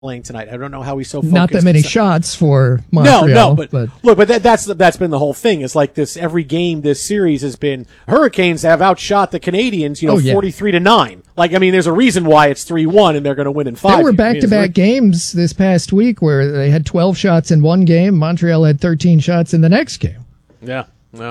playing tonight. I don't know how he's so focused. Not that many shots for Montreal. No, but look, but that's been the whole thing. It's like this every game this series has been Hurricanes have outshot the Canadians, 43-9. Like, I mean, there's a reason why it's 3-1 and they're going to win in 5. There were back-to-back games this past week where they had 12 shots in one game. Montreal had 13 shots in the next game. Yeah.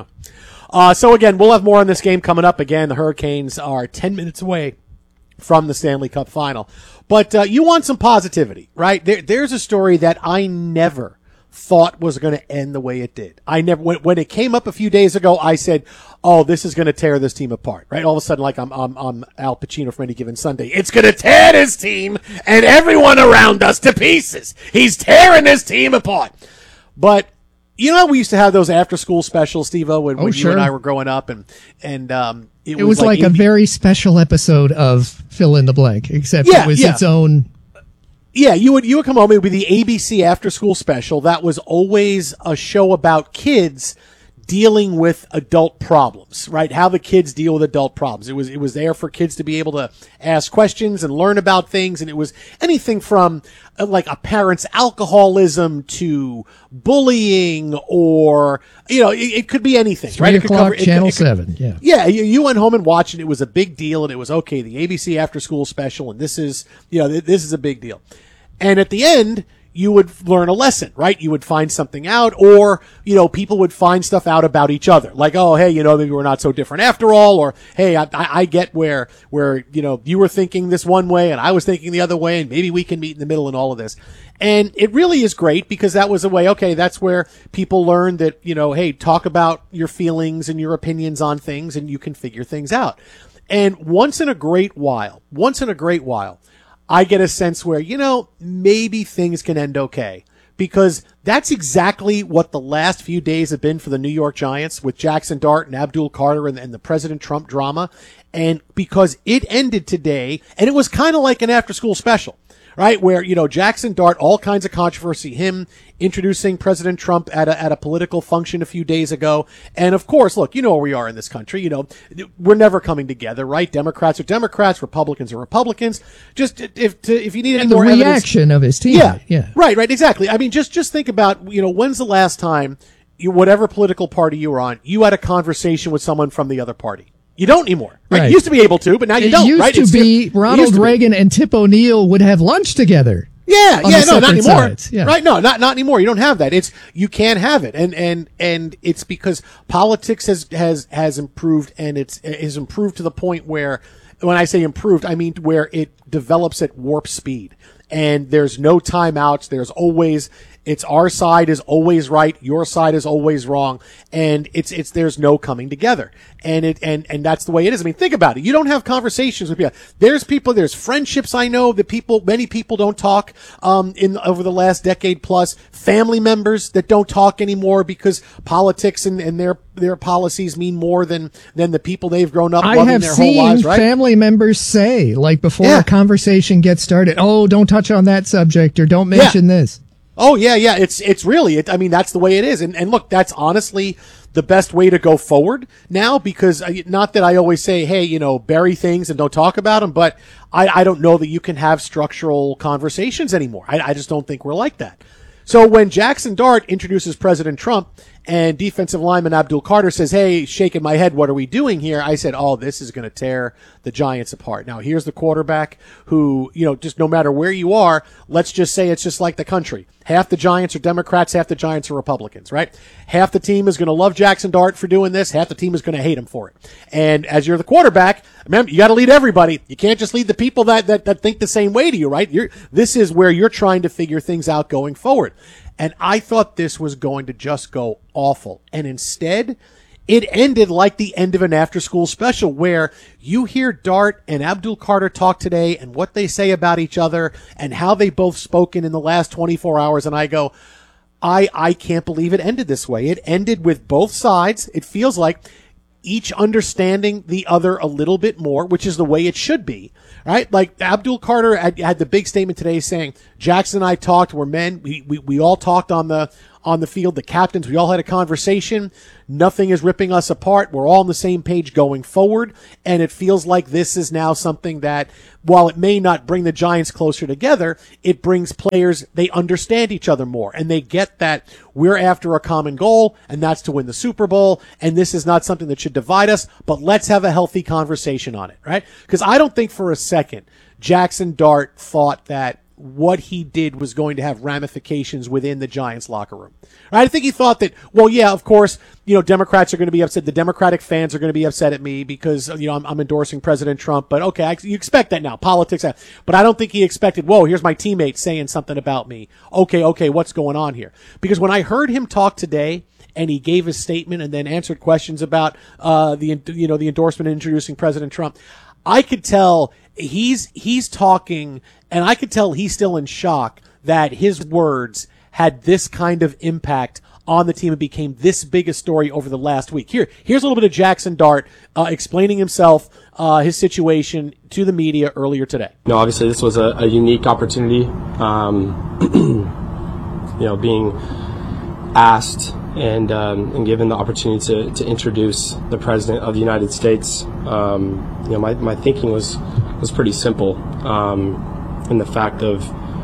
So again, we'll have more on this game coming up. Again, the Hurricanes are 10 minutes away from the Stanley Cup final. But you want some positivity, right? There's a story that I never thought was going to end the way it did. I never, when it came up a few days ago, I said, "Oh, this is going to tear this team apart." Right? All of a sudden, like I'm Al Pacino from Any Given Sunday. It's going to tear this team and everyone around us to pieces. He's tearing this team apart. But you know how we used to have those after-school specials, Steve-O, when you and I were growing up, and it was like a very special episode of Fill in the Blank, except it was its own. Yeah, you would come home. It would be the ABC after-school special. That was always a show about kids dealing with adult problems, right? How the kids deal with adult problems. It was there for kids to be able to ask questions and learn about things, and it was anything from like a parent's alcoholism to bullying, or it could be anything, right? It could cover Channel 7. Yeah. You went home and watched it. It was a big deal, and it was okay. The ABC after school special, and this is a big deal. And at the end, you would learn a lesson, right? You would find something out, or, people would find stuff out about each other. Like, oh, hey, maybe we're not so different after all, or, hey, I get where, you were thinking this one way and I was thinking the other way, and maybe we can meet in the middle in all of this. And it really is great because that was a way, okay, that's where people learn that, hey, talk about your feelings and your opinions on things and you can figure things out. And once in a great while, I get a sense where, maybe things can end okay, because that's exactly what the last few days have been for the New York Giants with Jackson Dart and Abdul Carter and the President Trump drama. And because it ended today, and it was kind of like an after school special, right? Where, Jackson Dart, all kinds of controversy, him introducing President Trump at a political function a few days ago. And of course, look, where we are in this country, we're never coming together, right? Democrats are Democrats, Republicans are Republicans. Just if you need any more evidence. The reaction of his team. Yeah. Right, exactly. I mean, just think about, when's the last time whatever political party you were on, you had a conversation with someone from the other party? You don't anymore, right? You used to be able to, but now you don't, right? It used to be Ronald Reagan and Tip O'Neill would have lunch together. No, not anymore. Sides. Yeah. Right? No, not anymore. You don't have that. You can't have it, and it's because politics has improved, and is improved to the point where, when I say improved, I mean where it develops at warp speed, and there's no timeouts. There's always. It's our side is always right, your side is always wrong, and it's there's no coming together, and that's the way it is. I mean, think about it. You don't have conversations with people. There's friendships I know that many people don't talk over the last decade plus. Family members that don't talk anymore because politics and their policies mean more than the people they've grown up loving their whole lives. Right? Family members say, like, before a conversation gets started, "Oh, don't touch on that subject," or "Don't mention this." Oh, yeah. It's really, I mean, that's the way it is. And look, that's honestly the best way to go forward now, because not that I always say, hey, bury things and don't talk about them, but I don't know that you can have structural conversations anymore. I just don't think we're like that. So when Jackson Dart introduces President Trump and defensive lineman Abdul Carter says, "Hey, shaking my head, what are we doing here?" I said, "Oh, this is going to tear the Giants apart." Now, here's the quarterback who, just no matter where you are, let's just say it's just like the country. Half the Giants are Democrats, half the Giants are Republicans, right? Half the team is going to love Jackson Dart for doing this, half the team is going to hate him for it. And as you're the quarterback, remember, you got to lead everybody. You can't just lead the people that think the same way to you, right? This is where you're trying to figure things out going forward. And I thought this was going to just go awful. And instead, it ended like the end of an after-school special, where you hear Dart and Abdul Carter talk today and what they say about each other and how they both spoken in the last 24 hours. And I go, I can't believe it ended this way. It ended with both sides. It feels like each understanding the other a little bit more, which is the way it should be, right? Like Abdul Carter had the big statement today saying, "Jackson and I talked, we're men. We all talked on the on the field, the captains, we all had a conversation. Nothing is ripping us apart. We're all on the same page going forward. And it feels like this is now something that, while it may not bring the Giants closer together, it brings players, they understand each other more. And they get that we're after a common goal, and that's to win the Super Bowl. And this is not something that should divide us, but let's have a healthy conversation on it, right? Because I don't think for a second Jackson Dart thought that what he did was going to have ramifications within the Giants locker room. I think he thought that, well, yeah, of course, Democrats are going to be upset. The Democratic fans are going to be upset at me because, I'm endorsing President Trump. But okay, you expect that now. Politics. But I don't think he expected, whoa, here's my teammate saying something about me. Okay, what's going on here? Because when I heard him talk today, and he gave his statement and then answered questions about the endorsement and introducing President Trump, I could tell he's talking, and I could tell he's still in shock that his words had this kind of impact on the team and became this big a story over the last week. Here's a little bit of Jackson Dart explaining himself, his situation to the media earlier today. No, obviously this was a unique opportunity. Being asked and given the opportunity to introduce the President of the United States, my thinking was pretty simple, in the fact of,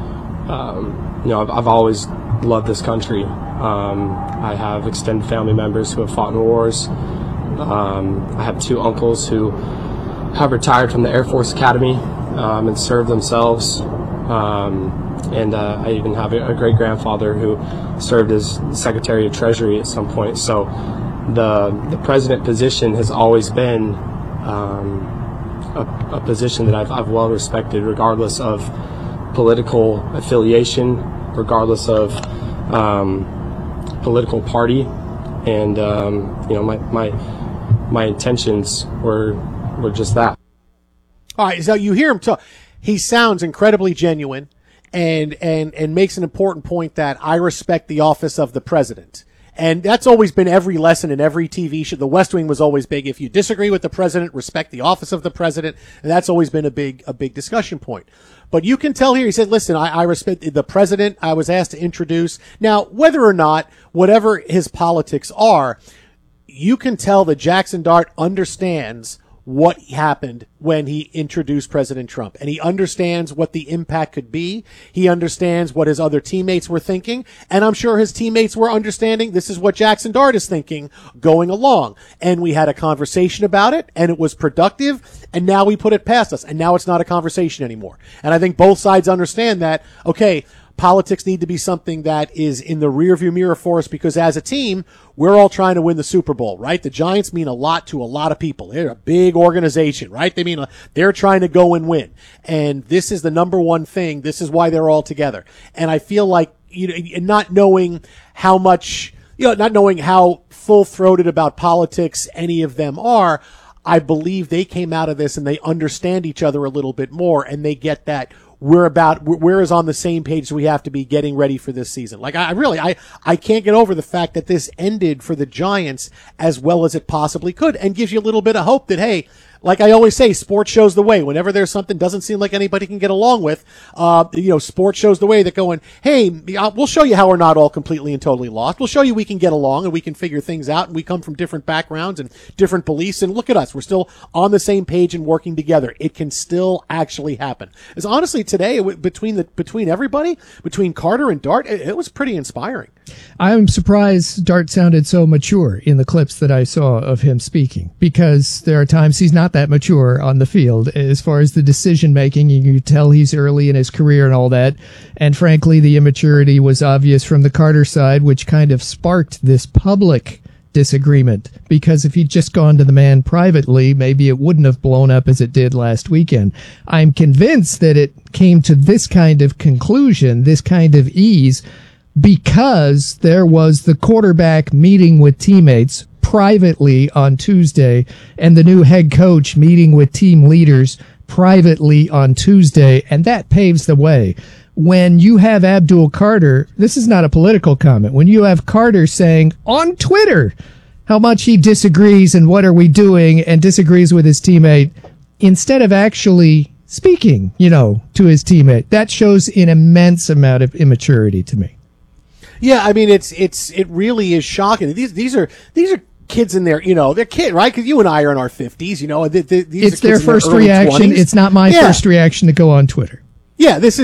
I've always loved this country. I have extended family members who have fought in wars. I have two uncles who have retired from the Air Force Academy and served themselves. And I even have a great-grandfather who served as Secretary of Treasury at some point. So the president position has always been a position that I've well respected, regardless of political affiliation, regardless of political party. And my intentions were just that. All right, so you hear him talk. He sounds incredibly genuine. And makes an important point that I respect the office of the president. And that's always been every lesson in every TV show. The West Wing was always big. If you disagree with the president, respect the office of the president. And that's always been a big discussion point. But you can tell here, he said, listen, I respect the president I was asked to introduce. Now, whether or not, whatever his politics are, you can tell that Jackson Dart understands what happened when he introduced President Trump. And he understands what the impact could be. He understands what his other teammates were thinking. And I'm sure his teammates were understanding this is what Jackson Dart is thinking going along. And we had a conversation about it, and it was productive, and now we put it past us, and now it's not a conversation anymore. And I think both sides understand that, okay, politics need to be something that is in the rearview mirror for us, because as a team, we're all trying to win the Super Bowl, right? The Giants mean a lot to a lot of people. They're a big organization, right? They're trying to go and win. And this is the number one thing. This is why they're all together. And I feel like, not knowing how much, not knowing how full-throated about politics any of them are, I believe they came out of this and they understand each other a little bit more, and they get that we're as on the same page as we have to be getting ready for this season. Like I can't get over the fact that this ended for the Giants as well as it possibly could, and gives you a little bit of hope that, hey, like I always say, sports shows the way. Whenever there's something doesn't seem like anybody can get along with, sports shows the way, that going, hey, we'll show you how we're not all completely and totally lost. We'll show you we can get along and we can figure things out, and we come from different backgrounds and different beliefs, and look at us. We're still on the same page and working together. It can still actually happen. It's honestly today, between everybody, between Carter and Dart, it was pretty inspiring. I'm surprised Dart sounded so mature in the clips that I saw of him speaking, because there are times he's not that mature on the field as far as the decision making. You can tell he's early in his career and all that. And frankly, the immaturity was obvious from the Carter side, which kind of sparked this public disagreement, because if he'd just gone to the man privately, maybe it wouldn't have blown up as it did last weekend. I'm convinced that it came to this kind of conclusion, this kind of ease, because there was the quarterback meeting with teammates privately on Tuesday, and the new head coach meeting with team leaders privately on Tuesday, and that paves the way. When you have Abdul Carter, this is not a political comment, when you have Carter saying on Twitter how much he disagrees and what are we doing, and disagrees with his teammate, instead of actually speaking, to his teammate, that shows an immense amount of immaturity to me. Yeah, I mean, it really is shocking. These are kids in their, they're kid, right? Because you and I are in our 50s, it's their first reaction. 20s. It's not my first reaction to go on Twitter. Yeah, this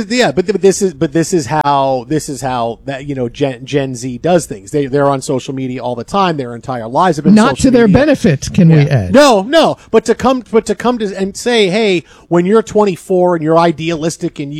is how that Gen Z does things. They're on social media all the time. Their entire lives have been not to their benefit. Can we add? No. But to come to and say, hey, when you're 24 and you're idealistic and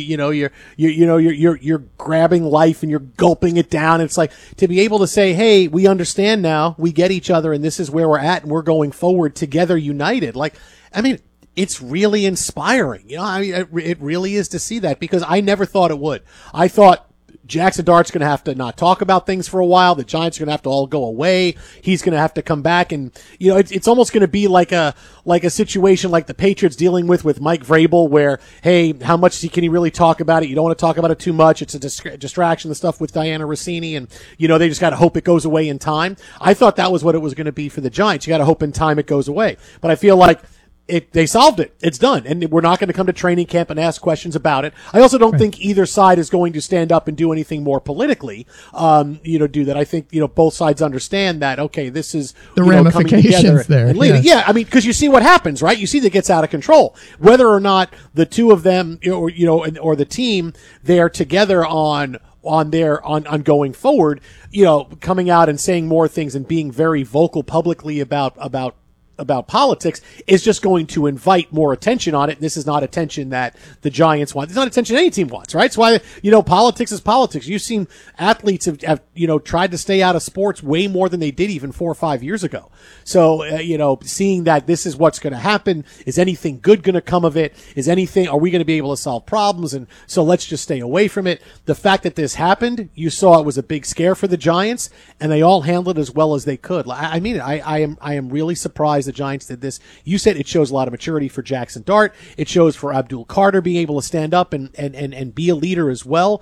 you're grabbing life and you're gulping it down. It's like to be able to say, hey, we understand now, we get each other, and this is where we're at, and we're going forward together, united. Like, I mean, it's really inspiring. It really is to see that, because I never thought it would. I thought Jackson Dart's going to have to not talk about things for a while. The Giants are going to have to all go away. He's going to have to come back, and it's almost going to be like a situation like the Patriots dealing with Mike Vrabel, where, hey, how much can he really talk about it? You don't want to talk about it too much. It's a distraction. The stuff with Diana Rossini, and they just got to hope it goes away in time. I thought that was what it was going to be for the Giants. You got to hope in time it goes away. But I feel like they solved it. It's done. And we're not going to come to training camp and ask questions about it. I also don't think either side is going to stand up and do anything more politically, do that. I think, both sides understand that, okay, this is the ramifications there. And leading. Yes. Yeah. I mean, because you see what happens, right? You see that gets out of control. Whether or not the two of them, or the team, they're together on going forward, coming out and saying more things and being very vocal publicly about politics is just going to invite more attention on it. And this is not attention that the Giants want. It's not attention any team wants, right? It's why, politics is politics. You've seen athletes have tried to stay out of sports way more than they did even 4 or 5 years ago. So, seeing that this is what's going to happen, is anything good going to come of it? Are we going to be able to solve problems? And so let's just stay away from it. The fact that this happened, you saw it was a big scare for the Giants, and they all handled it as well as they could. I mean, I am really surprised the Giants did this. You said it shows a lot of maturity for Jackson Dart. It shows for Abdul Carter being able to stand up and be a leader as well.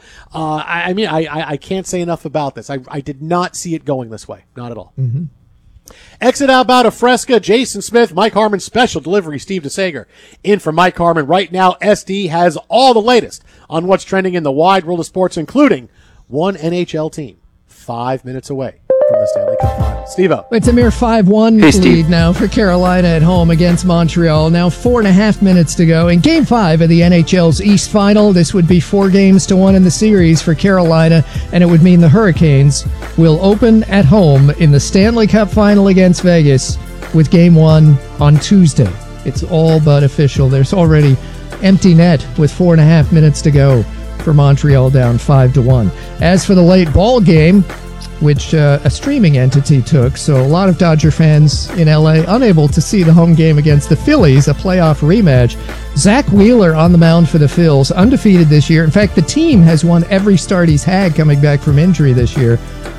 I can't say enough about this. I did not see it going this way. Not at all. Mm-hmm. Exit out about a Fresca, Jason Smith, Mike Harmon, special delivery, Steve DeSager. In for Mike Harmon right now. SD has all the latest on what's trending in the wide world of sports, including one NHL team 5 minutes away from the Stanley Cup Finals. Steve-O. It's a mere 5-1 lead now for Carolina at home against Montreal. Now 4.5 minutes to go in Game 5 of the NHL's East Final. This would be 4-1 in the series for Carolina, and it would mean the Hurricanes will open at home in the Stanley Cup Final against Vegas with Game 1 on Tuesday. It's all but official. There's already empty net with 4.5 minutes to go for Montreal, down 5-1. As for the late ball game, which a streaming entity took, so a lot of Dodger fans in LA unable to see the home game against the Phillies, a playoff rematch. Zach Wheeler on the mound for the Phils, undefeated this year. In fact, the team has won every start he's had coming back from injury this year.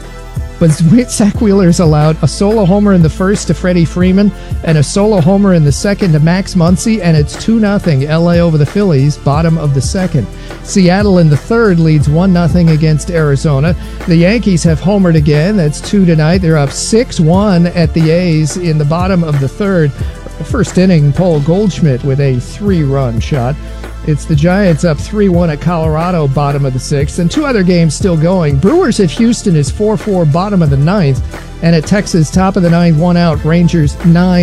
But Zach Wheeler's allowed a solo homer in the first to Freddie Freeman and a solo homer in the second to Max Muncy, and it's 2-0 LA over the Phillies, bottom of the second. Seattle in the third leads 1-0 against Arizona. The Yankees have homered again. That's 2 tonight. They're up 6-1 at the A's in the bottom of the third. First inning, Paul Goldschmidt with a 3-run shot. It's the Giants up 3-1 at Colorado, bottom of the sixth, and two other games still going. Brewers at Houston is 4-4, bottom of the ninth, and at Texas, top of the ninth, 1 out. Rangers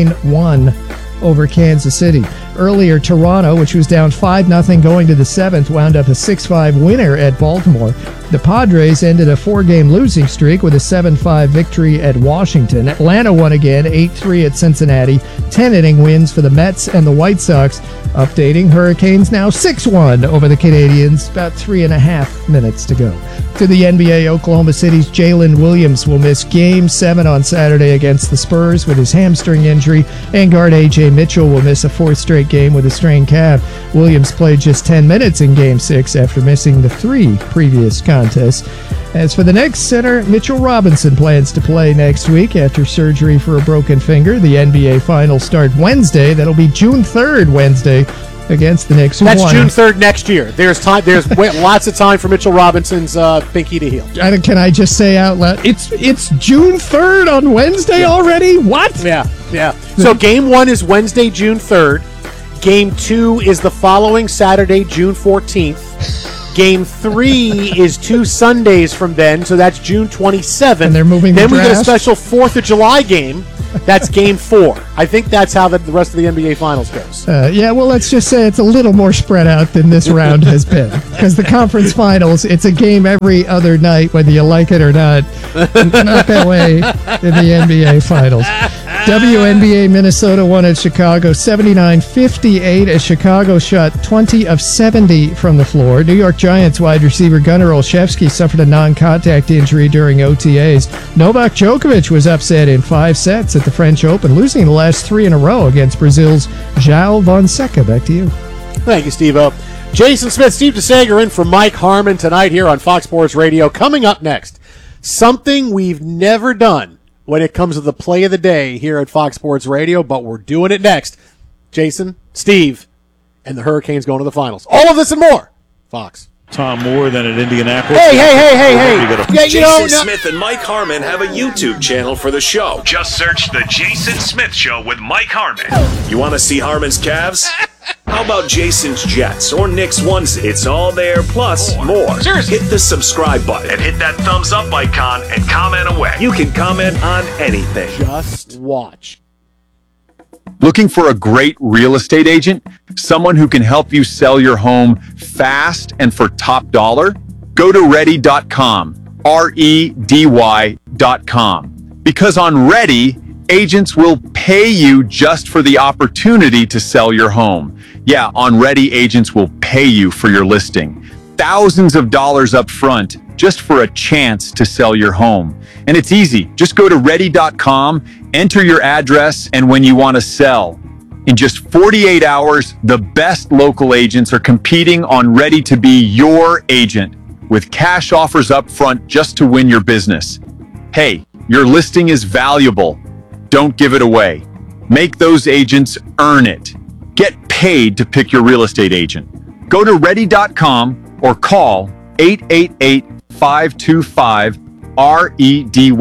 9-1 over Kansas City. Earlier, Toronto, which was down 5-0 going to the seventh, wound up a 6-5 winner at Baltimore. The Padres ended a 4-game losing streak with a 7-5 victory at Washington. Atlanta won again, 8-3 at Cincinnati. 10-inning wins for the Mets and the White Sox. Updating, Hurricanes now 6-1 over the Canadiens, about 3.5 minutes to go. To the NBA, Oklahoma City's Jalen Williams will miss Game 7 on Saturday against the Spurs with his hamstring injury, and guard A.J. Mitchell will miss a fourth straight game with a strained calf. Williams played just 10 minutes in Game 6 after missing the 3 previous contests. As for the next center, Mitchell Robinson plans to play next week after surgery for a broken finger. The NBA Finals start Wednesday. That'll be June 3rd, Wednesday, against the Knicks. That's June 3rd next year. There's time. There's lots of time for Mitchell Robinson's pinky to heal. Can I just say out loud, it's June 3rd on Wednesday already? What? Yeah. So Game 1 is Wednesday, June 3rd. Game 2 is the following Saturday, June 14th. Game 3 is 2 Sundays from then, so that's June 27th. And they're moving the Then we get a draft? special 4th of July game. That's Game 4. I think that's how the rest of the NBA Finals goes. Yeah, well, let's just say it's a little more spread out than this round has been. Because the conference finals, it's a game every other night, whether you like it or not. Not that way in the NBA Finals. WNBA Minnesota won at Chicago 79-58 as Chicago shot 20 of 70 from the floor. New York Giants wide receiver Gunnar Olszewski suffered a non-contact injury during OTAs. Novak Djokovic was upset in 5 sets at the French Open, losing the last 3 in a row against Brazil's João Fonseca. Back to you. Thank you, Steve-O. Jason Smith, Steve DeSager in for Mike Harmon tonight here on Fox Sports Radio. Coming up next, something we've never done when it comes to the play of the day here at Fox Sports Radio, but we're doing it next. Jason, Steve, and the Hurricanes going to the finals. All of this and more. Fox. Tom Moore than at Indianapolis. Hey. Yeah, Jason Smith and Mike Harmon have a YouTube channel for the show. Just search The Jason Smith Show with Mike Harmon. You want to see Harmon's Cavs? How about Jason's Jets or Nick's onesie? It's all there, plus more. Seriously. Hit the subscribe button And hit that thumbs up icon and comment away. You can comment on anything. Just watch. Looking for a great real estate agent? Someone who can help you sell your home fast and for top dollar? Go to ready.com, REDY.com. Because on Ready, agents will pay you just for the opportunity to sell your home. Yeah, on Ready, agents will pay you for your listing. Thousands of dollars up front just for a chance to sell your home. And it's easy. Just go to ready.com, enter your address, and when you want to sell. In just 48 hours, the best local agents are competing on Ready to be your agent with cash offers up front just to win your business. Hey, your listing is valuable. Don't give it away. Make those agents earn it. Get paid to pick your real estate agent. Go to ready.com or call 888-525-REDY.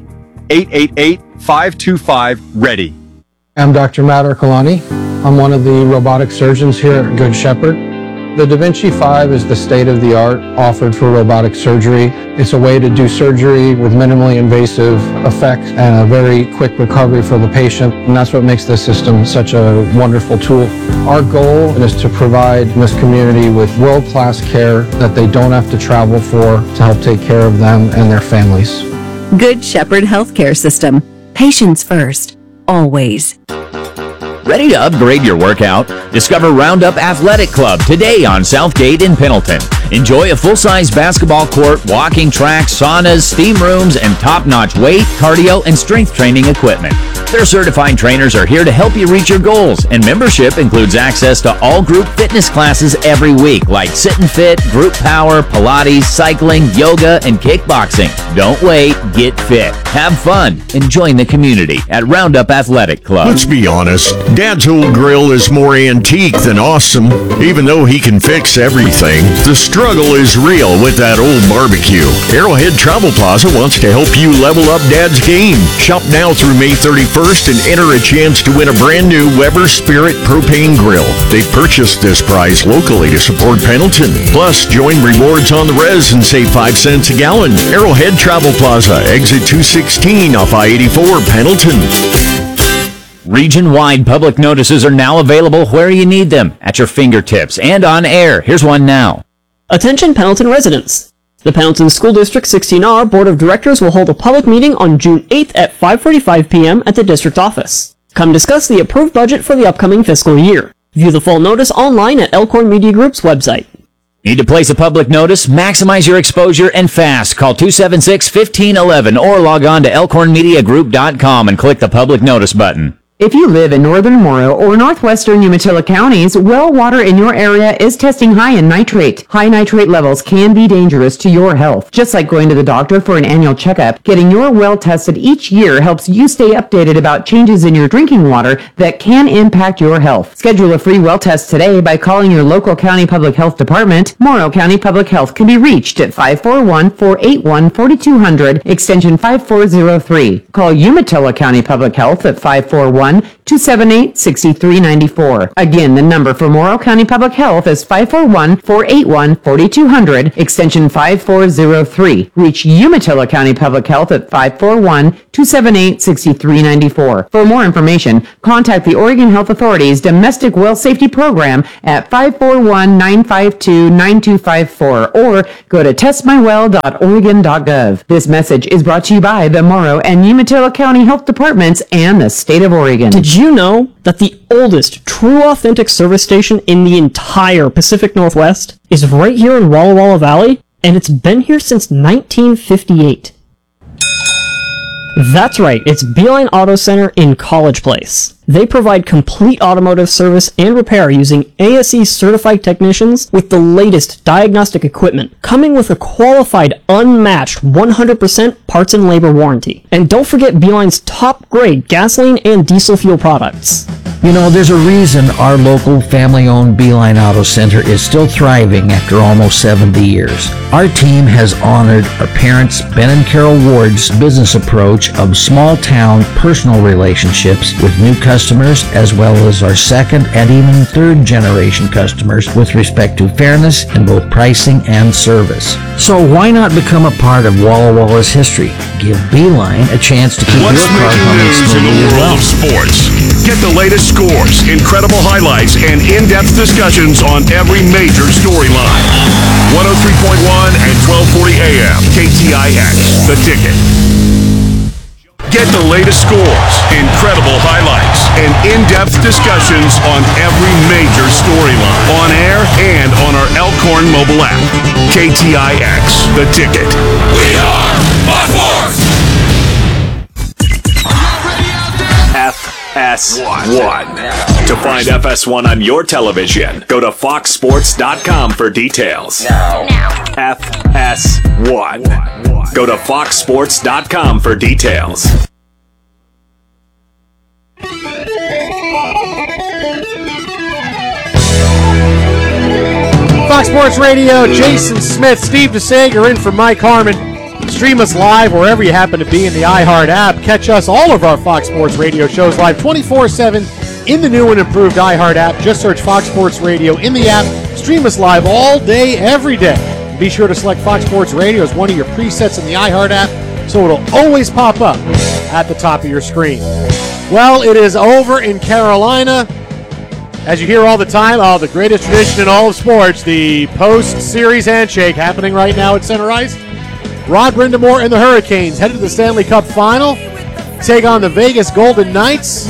888-525-READY. I'm Dr. Matt Ercolani. I'm one of the robotic surgeons here at Good Shepherd. The Da Vinci 5 is the state-of-the-art offered for robotic surgery. It's a way to do surgery with minimally invasive effects and a very quick recovery for the patient, and that's what makes this system such a wonderful tool. Our goal is to provide this community with world-class care that they don't have to travel for to help take care of them and their families. Good Shepherd Healthcare System. Patients first. Always. Ready to upgrade your workout? Discover Roundup Athletic Club today on Southgate in Pendleton. Enjoy a full-size basketball court, walking track, saunas, steam rooms, and top-notch weight, cardio, and strength training equipment. Their certified trainers are here to help you reach your goals, and membership includes access to all group fitness classes every week, like Sit and Fit, Group Power, Pilates, cycling, yoga, and kickboxing. Don't wait, get fit, have fun, and join the community at Roundup Athletic Club. Let's be honest, Dad's old grill is more antique than awesome. Even though he can fix everything, the struggle is real with that old barbecue. Arrowhead Travel Plaza wants to help you level up Dad's game. Shop now through May 31st and enter a chance to win a brand new Weber Spirit propane grill. They purchased this prize locally to support Pendleton. Plus, join rewards on the res and save 5 cents a gallon. Arrowhead Travel Plaza, exit 216 off I-84, Pendleton. Region-wide public notices are now available where you need them, at your fingertips and on air. Here's one now. Attention Pendleton residents. The Pendleton School District 16R Board of Directors will hold a public meeting on June 8th at 5:45 p.m. at the district office. Come discuss the approved budget for the upcoming fiscal year. View the full notice online at Elkhorn Media Group's website. Need to place a public notice? Maximize your exposure and fast. Call 276-1511 or log on to elkhornmediagroup.com and click the public notice button. If you live in northern Morrow or northwestern Umatilla counties, well water in your area is testing high in nitrate. High nitrate levels can be dangerous to your health. Just like going to the doctor for an annual checkup, getting your well tested each year helps you stay updated about changes in your drinking water that can impact your health. Schedule a free well test today by calling your local county public health department. Morrow County Public Health can be reached at 541-481-4200, extension 5403. Call Umatilla County Public Health at 541-2 541-278-6394. Again, the number for Morrow County Public Health is 541-481-4200, extension 5403. Reach Umatilla County Public Health at 541-278-6394. For more information, contact the Oregon Health Authority's Domestic Well Safety Program at 541-952-9254 or go to testmywell.oregon.gov. This message is brought to you by the Morrow and Umatilla County Health Departments and the state of Oregon. Did you know that the oldest true authentic service station in the entire Pacific Northwest is right here in Walla Walla Valley? And it's been here since 1958. That's right, it's Beeline Auto Center in College Place. They provide complete automotive service and repair using ASE certified technicians with the latest diagnostic equipment, coming with a qualified, unmatched 100% parts and labor warranty. And don't forget Beeline's top grade gasoline and diesel fuel products. You know, there's a reason our local family-owned Beeline Auto Center is still thriving after almost 70 years. Our team has honored our parents, Ben and Carol Ward's business approach of small-town personal relationships with new customers, as well as our second and even third-generation customers with respect to fairness in both pricing and service. So why not become a part of Walla Walla's history? Give Beeline a chance to keep your car humming smoothly as well. Of sports. Get the latest scores, incredible highlights, and in-depth discussions on every major storyline. 103.1 and 1240 AM, KTIX, The Ticket. Get the latest scores, incredible highlights, and in-depth discussions on every major storyline. On air and on our Elkhorn mobile app. KTIX, The Ticket. We are Fox Sports! FS1. To find FS1 on your television, go to foxsports.com for details. Now. FS1. Go to foxsports.com for details. Fox Sports Radio, Jason Smith, Steve DeSager in for Mike Harmon. Stream us live wherever you happen to be in the iHeart app. Catch us, all of our Fox Sports Radio shows live 24/7 in the new and improved iHeart app. Just search Fox Sports Radio in the app. Stream us live all day, every day. Be sure to select Fox Sports Radio as one of your presets in the iHeart app so it'll always pop up at the top of your screen. Well, it is over in Carolina. As you hear all the time, the greatest tradition in all of sports, the post-series handshake happening right now at Center Ice. Rod Brind'Amour and the Hurricanes headed to the Stanley Cup Final, take on the Vegas Golden Knights.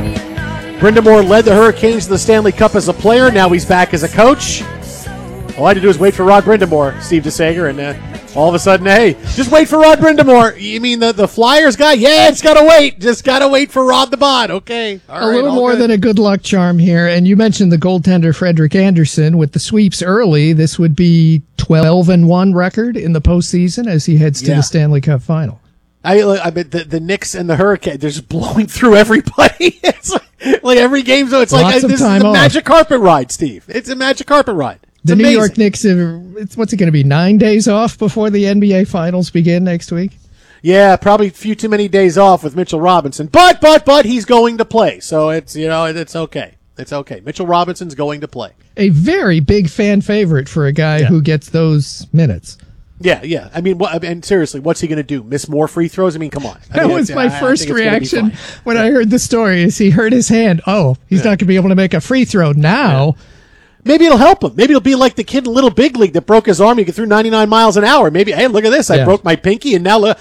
Brind'Amour led the Hurricanes to the Stanley Cup as a player. Now he's back as a coach. All I had to do is wait for Rod Brind'Amour, Steve DeSager, and all of a sudden, hey, just wait for Rod Brind'Amour. You mean the Flyers guy? Yeah, it's got to wait. Just got to wait for Rod the Bod. Okay. A little more than a good luck charm here. And you mentioned the goaltender Frederik Andersen with the sweeps early. This would be 12-1 record in the postseason as he heads to the Stanley Cup Final. I bet the Knicks and the Hurricanes, they're just blowing through everybody. It's like every game. So it's like this is the magic carpet ride, Steve. It's a magic carpet ride. It's the amazing. New York Knicks, what's it going to be, 9 days off before the NBA Finals begin next week? Yeah, probably a few too many days off with Mitchell Robinson. But he's going to play. So it's okay. It's okay. Mitchell Robinson's going to play. A very big fan favorite for a guy who gets those minutes. Yeah. I mean, and seriously, what's he going to do? Miss more free throws? I mean, come on. That was my first reaction when I heard the story. Is he hurt his hand? Oh, he's not going to be able to make a free throw now. Yeah. Maybe it'll help him. Maybe it'll be like the kid in Little Big League that broke his arm. He threw 99 miles an hour. Maybe, hey, look at this. I broke my pinky, and now now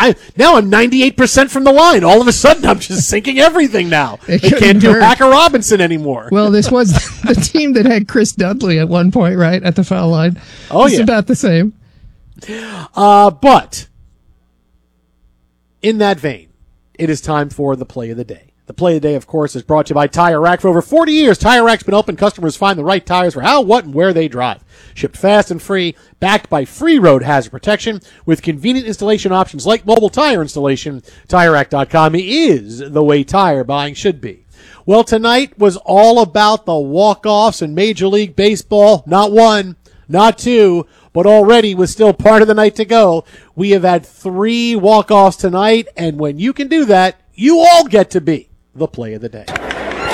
I'm 98% from the line. All of a sudden, I'm just sinking everything now. They can't do Hacker Robinson anymore. Well, this was the team that had Chris Dudley at one point, right, at the foul line. Oh, it's about the same. But in that vein, it is time for the play of the day. The play of the day, of course, is brought to you by Tire Rack. For over 40 years, Tire Rack's been helping customers find the right tires for how, what, and where they drive. Shipped fast and free, backed by free road hazard protection, with convenient installation options like mobile tire installation. TireRack.com is the way tire buying should be. Well, tonight was all about the walk-offs in Major League Baseball. Not one, not two, but already with still part of the night to go. We have had 3 walk-offs tonight, and when you can do that, you all get to be the play of the day.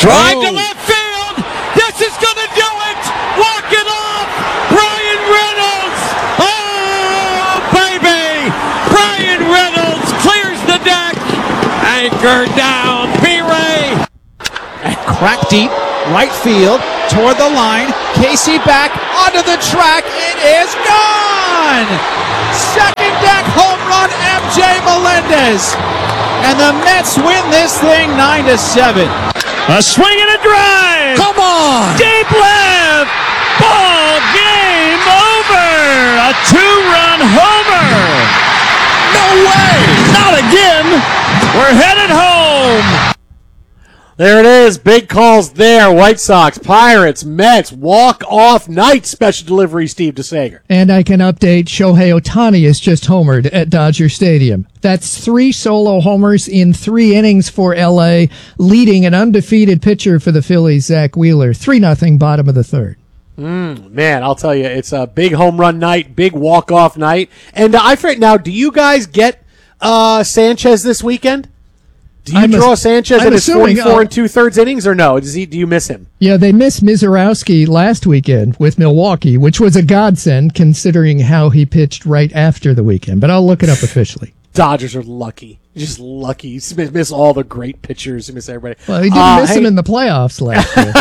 Drive to left field. This is going to do it. Walk it off. Brian Reynolds. Oh, baby. Brian Reynolds clears the deck. Anchor down. B-Ray. And crack deep. Right field. Toward the line. Casey back onto the track. It is gone. Second deck home run, MJ Melendez. And the Mets win this thing 9-7. A swing and a drive. Come on. Deep left. Ball game over. A 2-run homer. No way. Not again. We're headed home. There it is. Big calls there. White Sox, Pirates, Mets, walk-off night special delivery, Steve DeSager. And I can update Shohei Ohtani is just homered at Dodger Stadium. That's 3 solo homers in 3 innings for L.A., leading an undefeated pitcher for the Phillies, Zach Wheeler. 3-0, bottom of the third. Man, I'll tell you, it's a big home run night, big walk-off night. And I forget now, do you guys get Sanchez this weekend? Do you draw Sanchez in his 44 and 2/3 innings, or no? Do you miss him? Yeah, they missed Mizorowski last weekend with Milwaukee, which was a godsend considering how he pitched right after the weekend. But I'll look it up officially. Dodgers are lucky. Just lucky. You miss all the great pitchers. You miss everybody. Well, he didn't miss him in the playoffs last year.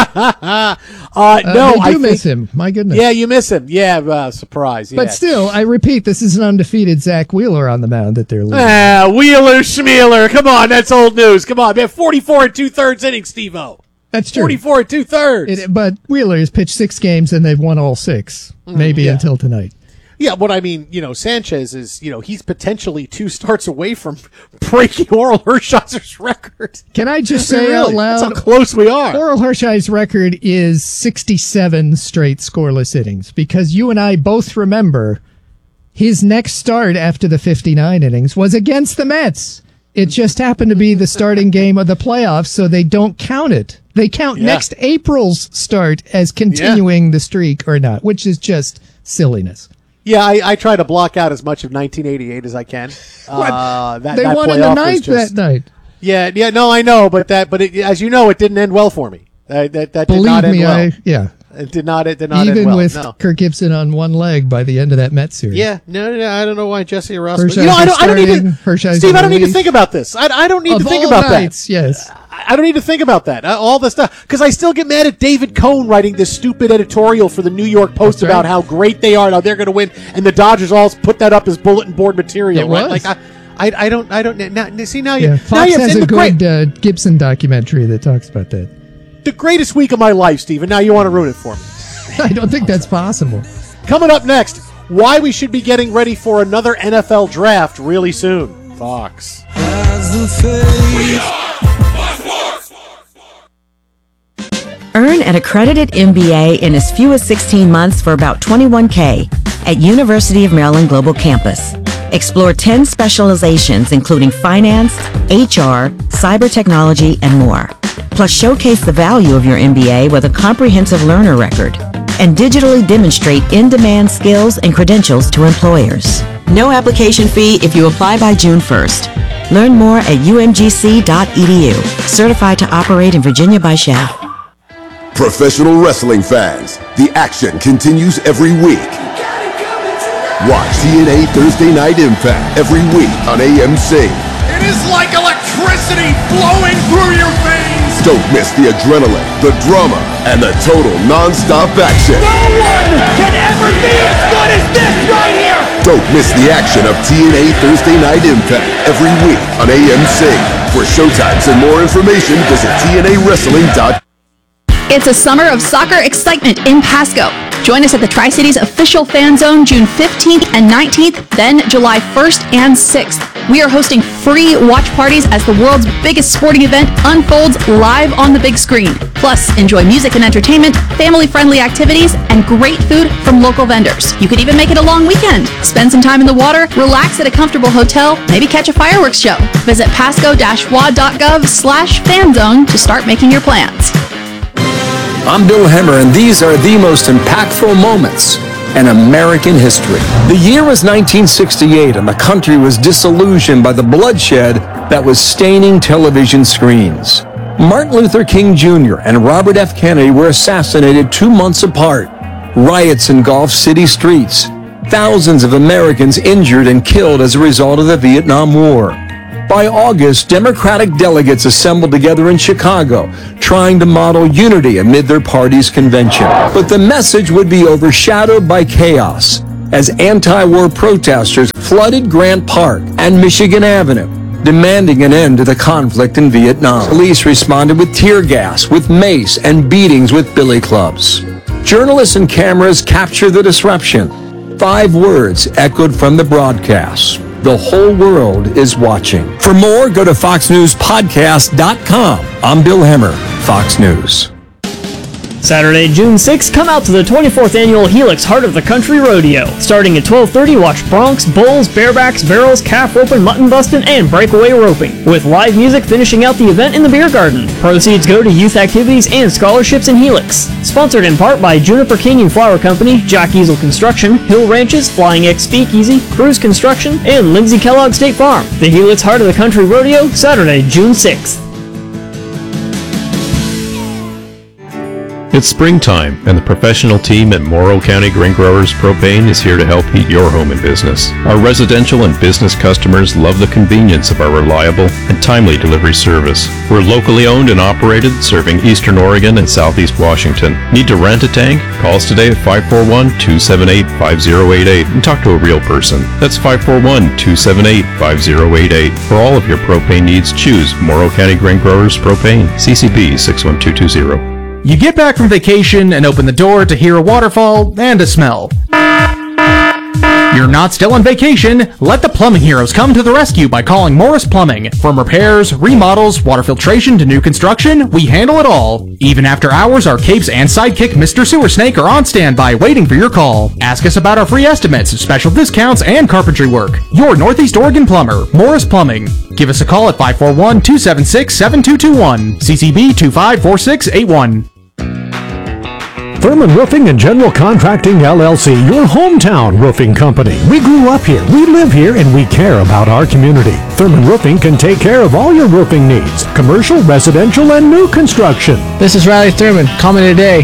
No, I miss him. My goodness. Yeah, you miss him. Yeah, surprise. But still, I repeat, this is an undefeated Zach Wheeler on the mound that they're losing. Wheeler Schmeeler. Come on, that's old news. Come on, man. 44 and 2/3 innings, Steve-O. That's true. 44 and 2/3. But Wheeler has pitched 6 games and they've won all 6. Maybe until tonight. Yeah, what I mean, Sanchez is, he's potentially 2 starts away from breaking Oral Hershiser's record. Can I just say out loud? That's how close we are. Oral Hershiser's record is 67 straight scoreless innings, because you and I both remember his next start after the 59 innings was against the Mets. It just happened to be the starting game of the playoffs, so they don't count it. They count next April's start as continuing the streak or not, which is just silliness. Yeah, I try to block out as much of 1988 as I can. They won in the ninth that night. Yeah, no, I know, but as you know, it didn't end well for me. That did not end well. It did not end well. Even with Kirk Gibson on one leg by the end of that Mets series. Yeah, no, I don't know why Jesse Ross. I don't need to. Steve, I don't need to think about this. I don't need to think about that. Yes. I don't need to think about that. All the stuff. Because I still get mad at David Cohn writing this stupid editorial for the New York Post about how great they are and how they're going to win. And the Dodgers all put that up as bulletin board material. It right? was. Like, I don't. Now, see, now Fox has a good Gibson documentary that talks about that. The greatest week of my life, Steve, and now you want to ruin it for me. I don't think that's possible. Coming up next, why we should be getting ready for another NFL draft really soon. Fox. Earn an accredited MBA in as few as 16 months for about $21K at University of Maryland Global Campus. Explore 10 specializations including finance, HR, cyber technology, and more. Plus showcase the value of your MBA with a comprehensive learner record and digitally demonstrate in-demand skills and credentials to employers. No application fee if you apply by June 1st. Learn more at umgc.edu. Certified to operate in Virginia by Chef. Professional wrestling fans, the action continues every week. Watch TNA Thursday Night Impact every week on AMC. It is like electricity flowing through your veins. Don't miss the adrenaline, the drama, and the total non-stop action. No one can ever be as good as this right here. Don't miss the action of TNA Thursday Night Impact every week on AMC. For showtimes and more information, visit TNAWrestling.com. It's a summer of soccer excitement in Pasco. Join us at the Tri-Cities official fan zone June 15th and 19th, then July 1st and 6th. We are hosting free watch parties as the world's biggest sporting event unfolds live on the big screen. Plus, enjoy music and entertainment, family-friendly activities, and great food from local vendors. You could even make it a long weekend. Spend some time in the water, relax at a comfortable hotel, maybe catch a fireworks show. Visit pasco-wa.gov/fanzone to start making your plans. I'm Bill Hemmer, and these are the most impactful moments in American history. The year was 1968, and the country was disillusioned by the bloodshed that was staining television screens. Martin Luther King Jr. and Robert F. Kennedy were assassinated 2 months apart. Riots engulfed city streets. Thousands of Americans injured and killed as a result of the Vietnam War. By August, Democratic delegates assembled together in Chicago, trying to model unity amid their party's convention. But the message would be overshadowed by chaos as anti-war protesters flooded Grant Park and Michigan Avenue, demanding an end to the conflict in Vietnam. Police responded with tear gas, with mace, and beatings with billy clubs. Journalists and cameras captured the disruption. 5 words echoed from the broadcast: the whole world is watching. For more, go to foxnewspodcast.com. I'm Bill Hemmer, Fox News. Saturday, June 6th, come out to the 24th Annual Helix Heart of the Country Rodeo. Starting at 12:30, watch broncs, bulls, barebacks, barrels, calf roping, mutton busting, and breakaway roping, with live music finishing out the event in the beer garden. Proceeds go to youth activities and scholarships in Helix. Sponsored in part by Juniper Canyon Flower Company, Jack Easel Construction, Hill Ranches, Flying X Speakeasy, Cruise Construction, and Lindsay Kellogg State Farm. The Helix Heart of the Country Rodeo, Saturday, June 6th. It's springtime, and the professional team at Morrow County Grain Growers Propane is here to help heat your home and business. Our residential and business customers love the convenience of our reliable and timely delivery service. We're locally owned and operated, serving Eastern Oregon and Southeast Washington. Need to rent a tank? Call us today at 541-278-5088 and talk to a real person. That's 541-278-5088. For all of your propane needs, choose Morrow County Grain Growers Propane, CCB 61220. You get back from vacation and open the door to hear a waterfall and a smell. You're not still on vacation. Let the plumbing heroes come to the rescue by calling Morris Plumbing. From repairs, remodels, water filtration to new construction, we handle it all. Even after hours, our capes and sidekick Mr. Sewer Snake are on standby waiting for your call. Ask us about our free estimates, special discounts, and carpentry work. Your Northeast Oregon plumber, Morris Plumbing. Give us a call at 541-276-7221, CCB 254681. Thurman Roofing and General Contracting LLC, your hometown roofing company. We grew up here, we live here, and we care about our community. Thurman Roofing can take care of all your roofing needs, commercial, residential, and new construction. This is Riley Thurman. Call me today,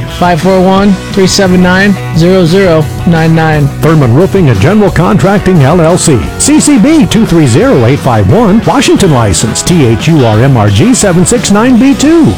541-379-0099. Thurman Roofing and General Contracting LLC, CCB 230851, Washington license, THURMRG 769B2.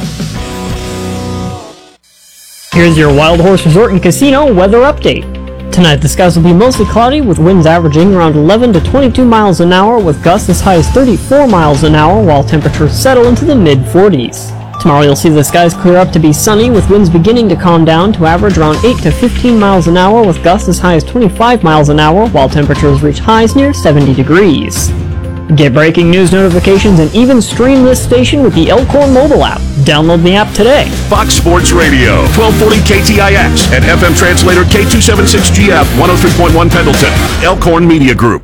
Here's your Wild Horse Resort and Casino weather update. Tonight, the skies will be mostly cloudy with winds averaging around 11 to 22 miles an hour with gusts as high as 34 miles an hour while temperatures settle into the mid-40s. Tomorrow, you'll see the skies clear up to be sunny with winds beginning to calm down to average around 8 to 15 miles an hour with gusts as high as 25 miles an hour while temperatures reach highs near 70 degrees. Get breaking news notifications and even stream this station with the Elkhorn mobile app. Download the app today. Fox Sports Radio, 1240 KTIX, and FM translator K276GF, 103.1 Pendleton, Elkhorn Media Group.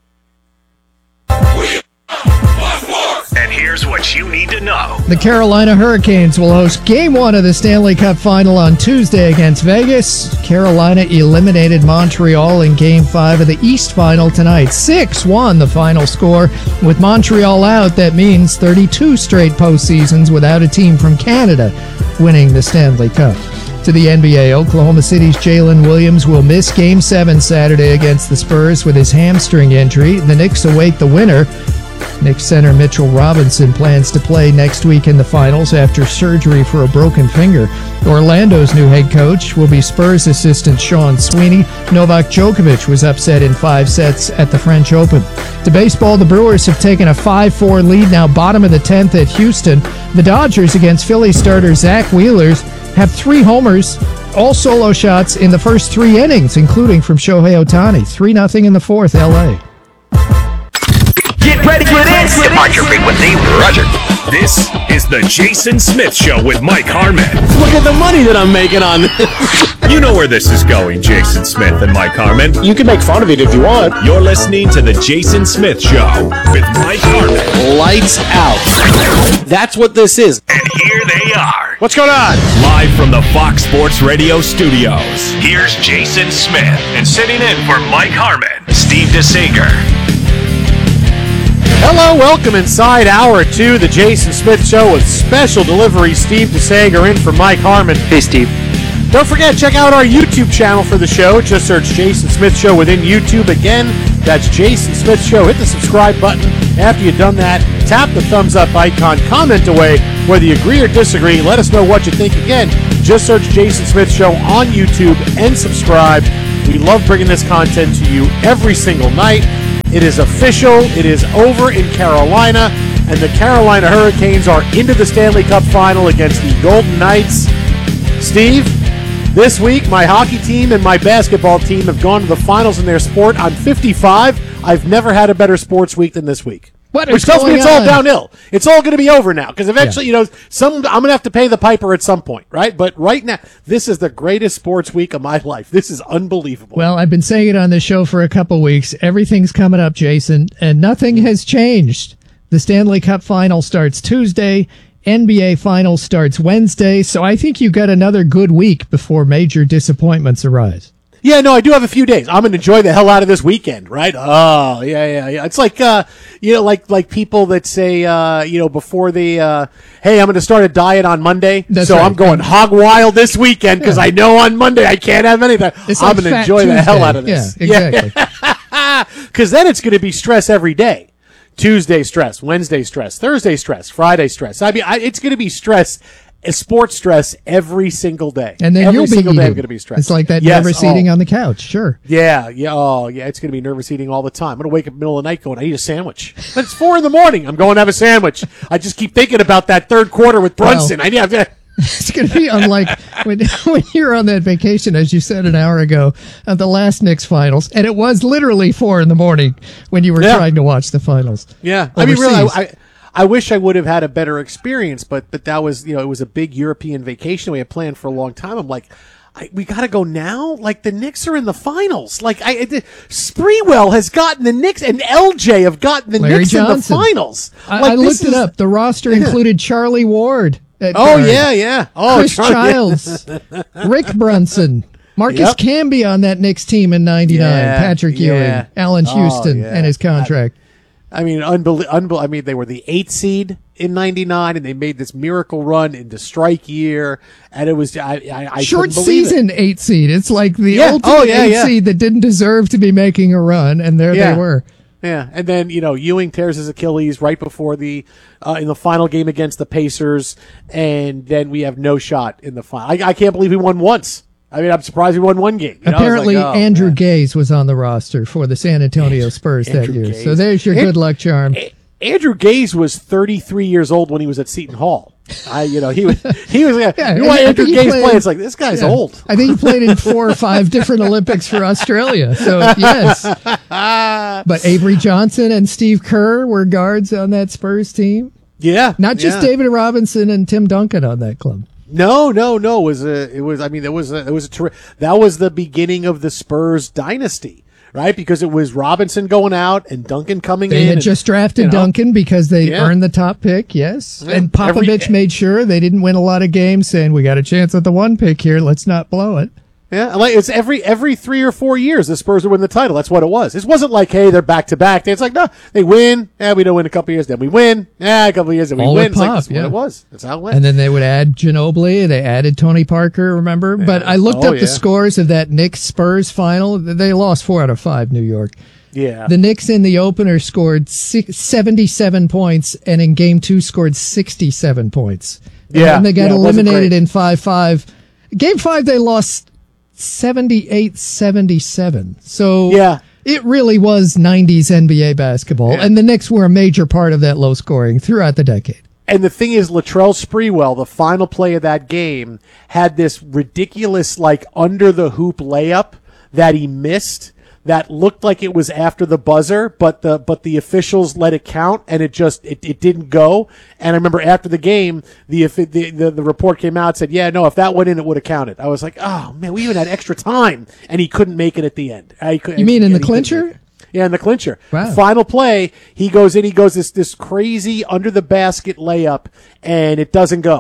And here's what you need to know. The Carolina Hurricanes will host Game 1 of the Stanley Cup Final on Tuesday against Vegas. Carolina eliminated Montreal in Game 5 of the East Final tonight. 6-1 the final score. With Montreal out, that means 32 straight postseasons without a team from Canada winning the Stanley Cup. To the NBA, Oklahoma City's Jalen Williams will miss Game 7 Saturday against the Spurs with his hamstring injury. The Knicks await the winner. Knicks center Mitchell Robinson plans to play next week in the finals after surgery for a broken finger. Orlando's new head coach will be Spurs assistant Sean Sweeney. Novak Djokovic was upset in 5 sets at the French Open. To baseball, the Brewers have taken a 5-4 lead, now bottom of the 10th at Houston. The Dodgers against Philly starter Zach Wheeler have 3 homers, all solo shots in the first 3 innings, including from Shohei Ohtani. 3-0 in the 4th, LA. Get ready for this! Departure frequency, roger. This is the Jason Smith Show with Mike Harmon. Look at the money that I'm making on this. You know where this is going, Jason Smith and Mike Harmon. You can make fun of it if you want. You're listening to the Jason Smith Show with Mike Harmon. Lights out. That's what this is. And here they are. What's going on? Live from the Fox Sports Radio studios. Here's Jason Smith. And sitting in for Mike Harmon, Steve DeSager. Hello, welcome inside Hour 2, the Jason Smith Show with special delivery. Steve DeSager in for Mike Harmon. Hey, Steve. Don't forget, check out our YouTube channel for the show. Just search Jason Smith Show within YouTube. Again, that's Jason Smith Show. Hit the subscribe button. After you've done that, tap the thumbs up icon. Comment away whether you agree or disagree. Let us know what you think. Again, just search Jason Smith Show on YouTube and subscribe. We love bringing this content to you every single night. It is official. It is over in Carolina, and the Carolina Hurricanes are into the Stanley Cup Final against the Golden Knights. Steve, this week my hockey team and my basketball team have gone to the finals in their sport. I'm 55. I've never had a better sports week than this week. Which tells me it's all downhill. It's all going to be over now because eventually, I'm going to have to pay the piper at some point, right? But right now, this is the greatest sports week of my life. This is unbelievable. Well, I've been saying it on the show for a couple weeks. Everything's coming up, Jason, and nothing has changed. The Stanley Cup Final starts Tuesday. NBA Final starts Wednesday. So I think you got another good week before major disappointments arise. Yeah, no, I do have a few days. I'm going to enjoy the hell out of this weekend, right? Oh, yeah. It's like, like people that say, before they, hey, I'm going to start a diet on Monday. That's so right. I'm going hog wild this weekend because I know on Monday I can't have anything. I'm going to enjoy the hell out of this. Yeah, exactly. Because then it's going to be stress every day. Tuesday stress, Wednesday stress, Thursday stress, Friday stress. I mean, it's going to be stress. Sports stress every single day. And then every you'll be single day I'm eating. going to be stressed. It's like that nervous eating on the couch. Sure. Yeah. Oh, yeah. It's going to be nervous eating all the time. I'm going to wake up in the middle of the night going, I need a sandwich. But it's 4 a.m. I'm going to have a sandwich. I just keep thinking about that third quarter with Brunson. Well, it's going to be unlike when you're on that vacation, as you said an hour ago, at the last Knicks finals, and it was literally 4 a.m. when you were trying to watch the finals. Yeah. Overseas. I mean, really, I wish I would have had a better experience, but that was, it was a big European vacation we had planned for a long time. I'm like, we got to go now? Like, the Knicks are in the finals. Like, Sprewell has gotten the Knicks, and LJ have gotten the Larry Knicks Johnson. in the finals. I looked it up. The roster included Charlie Ward. Yeah. Oh, Chris Childs, Rick Brunson, Marcus Camby on that Knicks team in '99, Patrick Ewing, Allen Houston, and his contract. I mean, unbelievable. I mean, they were the 8th seed in '99, and they made this miracle run into strike year, and it was I short couldn't believe season it. 8 seed. It's like the ultimate 8 seed that didn't deserve to be making a run, and there they were. Yeah, and then Ewing tears his Achilles right before in the final game against the Pacers, and then we have no shot in the final. I can't believe we won once. I mean, I'm surprised we won one game. Apparently, Andrew Gaze was on the roster for the San Antonio Spurs that year. Gaze. So there's your good luck charm. Andrew Gaze was 33 years old when he was at Seton Hall. He was. You know why Andrew Gaze played? It's like, this guy's old. I think he played in 4 or 5 different Olympics for Australia. So yes, but Avery Johnson and Steve Kerr were guards on that Spurs team. Yeah, not just David Robinson and Tim Duncan on that club. No. That was the beginning of the Spurs dynasty, right? Because it was Robinson going out and Duncan coming in. They had just drafted Duncan because they earned the top pick, yes. Yeah. And Popovich made sure they didn't win a lot of games, saying, we got a chance at the 1 pick here. Let's not blow it. Yeah, like it's every 3 or 4 years the Spurs would win the title. That's what it was. It wasn't like, hey, they're back to back. It's like, no, they win. Yeah, we don't win a couple years, then we win. Yeah, a couple of years, then we win. It's like, that's what it was. That's how it went. And then they would add Ginobili. They added Tony Parker, remember? Yeah. But I looked up the scores of that Knicks-Spurs final. They lost 4 out of 5, New York. Yeah. The Knicks in the opener scored 77 points, and in Game 2 scored 67 points. And they got eliminated in 5-5. Game 5, they lost 78-77. So it really was 90s NBA basketball, and the Knicks were a major part of that low scoring throughout the decade. And the thing is, Latrell Sprewell, the final play of that game, had this ridiculous, like, under-the-hoop layup that he missed that looked like it was after the buzzer, but the officials let it count, and it didn't go. And I remember after the game, the report came out and said, yeah, no, if that went in, it would have counted. I was like, oh man, we even had extra time, and he couldn't make it at the end. You mean in the clincher? Yeah, in the clincher. Wow. Final play, he goes this crazy under the basket layup, and it doesn't go.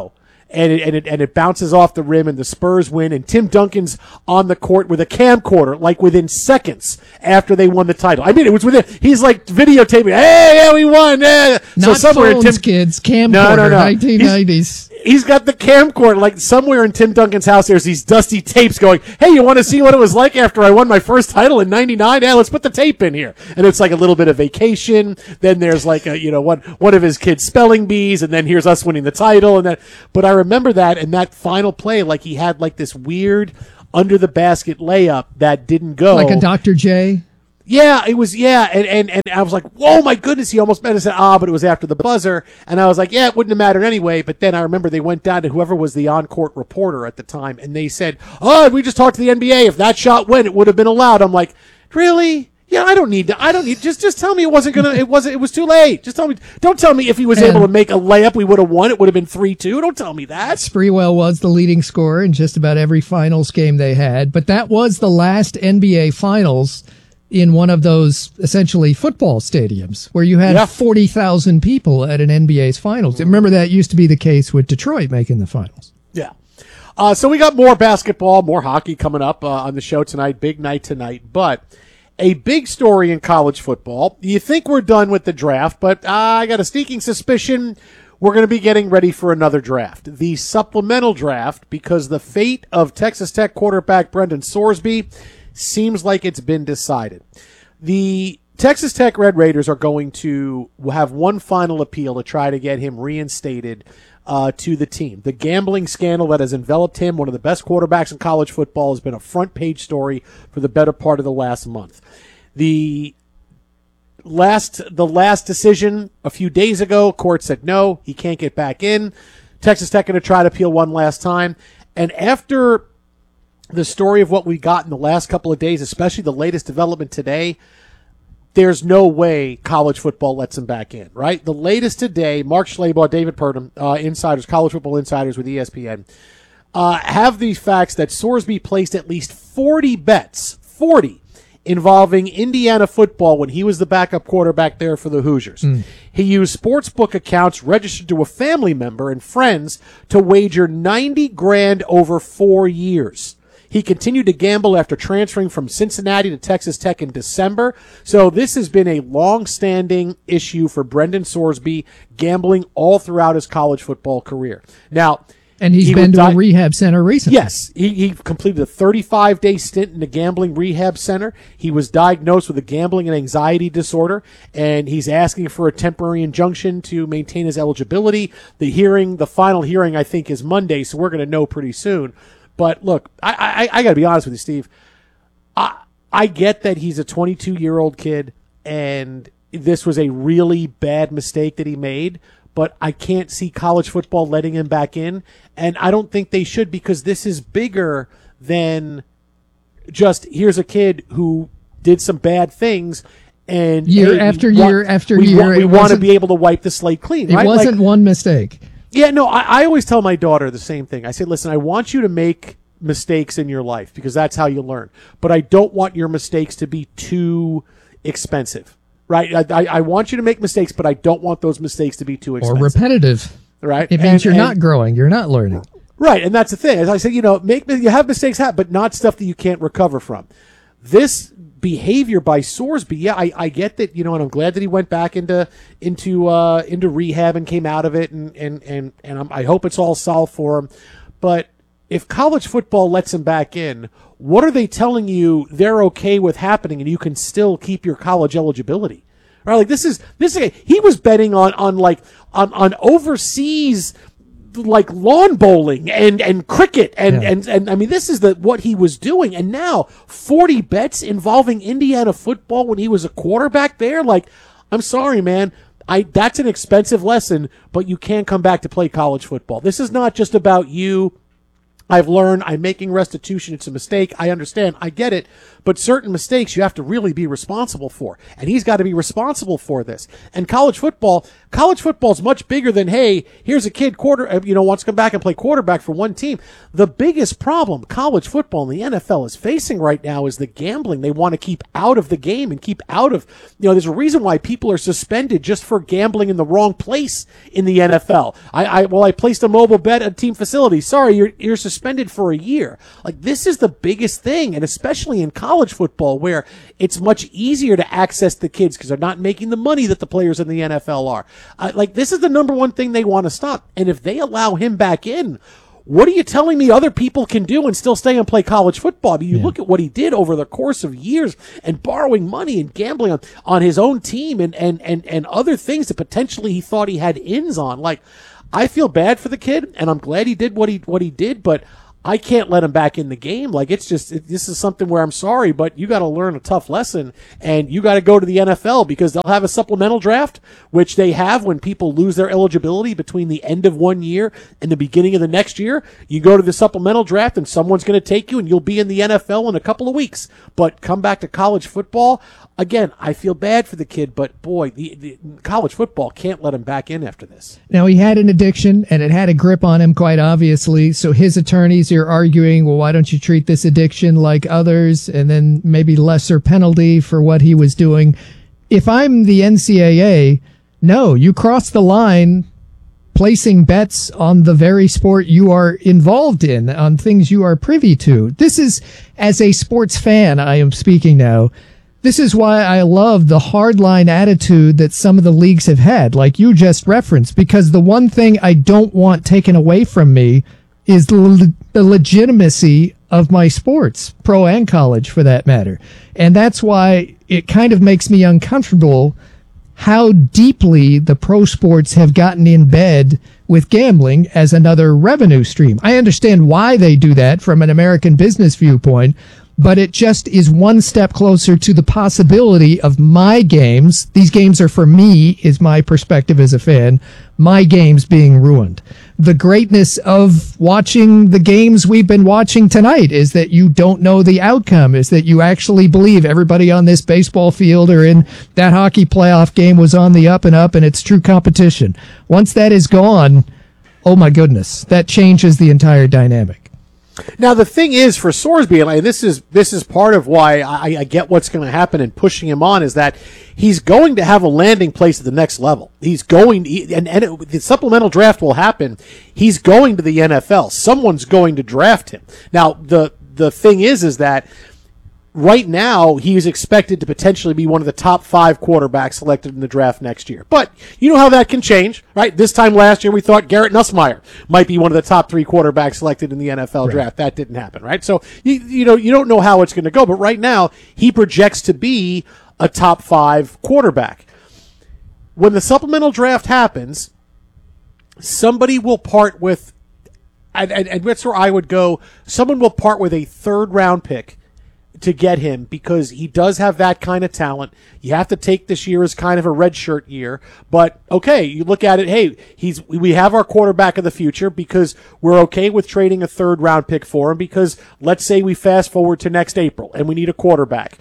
and it bounces off the rim, and the Spurs win, and Tim Duncan's on the court with a camcorder, like within seconds after they won the title. I mean, it was he's like videotaping, hey, yeah, we won. Not so phones, kids, camcorder, 1990s. He's got the camcorder, like somewhere in Tim Duncan's house, there's these dusty tapes going, hey, you want to see what it was like after I won my first title in 99? Yeah, let's put the tape in here. And it's like a little bit of Vacation. Then there's like one of his kids' spelling bees, and then here's us winning the title. But I remember that, and that final play, like he had like this weird under the basket layup that didn't go. Like a Dr. J? Yeah, it was, and I was like, whoa, my goodness, he almost meant to say, but it was after the buzzer, and I was like, yeah, it wouldn't have mattered anyway, but then I remember they went down to whoever was the on-court reporter at the time, and they said, we just talked to the NBA, if that shot went, it would have been allowed. I'm like, really? Yeah, I don't need, just tell me it was too late. Don't tell me if he was able to make a layup, we would have won, it would have been 3-2, don't tell me that. Sprewell was the leading scorer in just about every finals game they had, but that was the last NBA finals in one of those essentially football stadiums where you had 40,000 people at an NBA's finals. Remember that used to be the case with Detroit making the finals. Yeah. So we got more basketball, more hockey coming up on the show tonight. Big night tonight. But a big story in college football. You think we're done with the draft, but I got a sneaking suspicion we're going to be getting ready for another draft. The supplemental draft, because the fate of Texas Tech quarterback Brendan Sorsby seems like it's been decided. The Texas Tech Red Raiders are going to have one final appeal to try to get him reinstated to the team. The gambling scandal that has enveloped him, one of the best quarterbacks in college football, has been a front page story for the better part of the last month. The last decision a few days ago, court said no, he can't get back in. Texas Tech going to try to appeal one last time. And after the story of what we got in the last couple of days, especially the latest development today, there's no way college football lets him back in, right? The latest today, Mark Schlabach, David Purdom, insiders, college football insiders with ESPN, have these facts that Sorsby placed at least 40 bets, involving Indiana football when he was the backup quarterback there for the Hoosiers. He used sportsbook accounts registered to a family member and friends to wager $90,000 over 4 years. He continued to gamble after transferring from Cincinnati to Texas Tech in December. So this has been a long-standing issue for Brendan Sorsby, gambling all throughout his college football career. Now, and he's been to a rehab center recently. Yes, he completed a 35-day stint in a gambling rehab center. He was diagnosed with a gambling and anxiety disorder, and he's asking for a temporary injunction to maintain his eligibility. The final hearing, I think, is Monday, so we're going to know pretty soon. But look, I got to be honest with you, Steve. I get that he's a 22-year-old kid, and this was a really bad mistake that he made, but I can't see college football letting him back in, and I don't think they should, because this is bigger than just here's a kid who did some bad things, and year after year after year. We want to be able to wipe the slate clean. It wasn't one mistake. Yeah, no, I always tell my daughter the same thing. I say, listen, I want you to make mistakes in your life because that's how you learn. But I don't want your mistakes to be too expensive, right? I want you to make mistakes, but I don't want those mistakes to be too expensive. Or repetitive. Right? It means you're not growing. You're not learning. Right, and that's the thing. As I said, you have mistakes happen, but not stuff that you can't recover from. This behavior by Sorsby, yeah, I get that, and I'm glad that he went back into rehab and came out of it, and I hope it's all solved for him. But if college football lets him back in, what are they telling you they're okay with happening, and you can still keep your college eligibility? Right? Like this is he was betting on overseas, like lawn bowling and cricket and I mean, this is what he was doing. And now 40 bets involving Indiana football when he was a quarterback there. Like, I'm sorry, man. That's an expensive lesson, but you can come back to play college football. This is not just about you I've learned, I'm making restitution. It's a mistake. I understand. I get it. But certain mistakes you have to really be responsible for. And he's got to be responsible for this. And college football is much bigger than, hey, here's a kid wants to come back and play quarterback for one team. The biggest problem college football and the NFL is facing right now is the gambling. They want to keep out of the game and keep out of, there's a reason why people are suspended just for gambling in the wrong place in the NFL. I placed a mobile bet at a team facility. Sorry, you're suspended for a year. Like, this is the biggest thing, and especially in college football, where it's much easier to access the kids because they're not making the money that the players in the NFL are. This is the number one thing they want to stop. And if they allow him back in, what are you telling me other people can do and still stay and play college football? I mean, you look at what he did over the course of years and borrowing money and gambling on his own team and other things that potentially he thought he had ins on. Like, I feel bad for the kid, and I'm glad he did what he did, but I can't let him back in the game. Like, this is something where I'm sorry, but you got to learn a tough lesson, and you got to go to the NFL because they'll have a supplemental draft, which they have when people lose their eligibility between the end of one year and the beginning of the next year. You go to the supplemental draft, and someone's going to take you, and you'll be in the NFL in a couple of weeks. But come back to college football. Again, I feel bad for the kid, but boy, the college football can't let him back in after this. Now, he had an addiction, and it had a grip on him, quite obviously. So his attorneys are arguing, well, why don't you treat this addiction like others, and then maybe lesser penalty for what he was doing? If I'm the NCAA, no, you cross the line placing bets on the very sport you are involved in, on things you are privy to. This is, as a sports fan, I am speaking now, this is why I love the hardline attitude that some of the leagues have had, like you just referenced, because the one thing I don't want taken away from me is the legitimacy of my sports, pro and college for that matter. And that's why it kind of makes me uncomfortable how deeply the pro sports have gotten in bed with gambling as another revenue stream. I understand why they do that from an American business viewpoint, but it just is one step closer to the possibility of my games. These games are for me, is my perspective as a fan, my games being ruined. The greatness of watching the games we've been watching tonight is that you don't know the outcome, is that you actually believe everybody on this baseball field or in that hockey playoff game was on the up and up, and it's true competition. Once that is gone, oh my goodness, that changes the entire dynamic. Now, the thing is, for Sorsby, and this is part of why I get what's going to happen and pushing him on, is that he's going to have a landing place at the next level. He's going, the supplemental draft will happen. He's going to the NFL. Someone's going to draft him. Now, the thing is that right now, he is expected to potentially be one of the top 5 quarterbacks selected in the draft next year. But you know how that can change, right? This time last year, we thought Garrett Nussmeier might be one of the top 3 quarterbacks selected in the NFL draft. That didn't happen, right? So, you don't know how it's going to go. But right now, he projects to be a top 5 quarterback. When the supplemental draft happens, somebody will part with, and that's where I would go, someone will part with a 3rd round pick to get him, because he does have that kind of talent. You have to take this year as kind of a redshirt year, but okay, you look at it, hey, we have our quarterback of the future because we're okay with trading a 3rd round pick for him, because let's say we fast forward to next April and we need a quarterback.